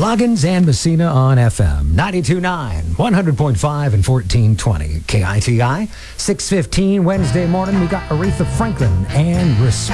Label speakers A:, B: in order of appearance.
A: Loggins and Messina on FM 92.9, 100.5, and 1420 KITI. 6:15 Wednesday morning. We got Aretha Franklin and Respect.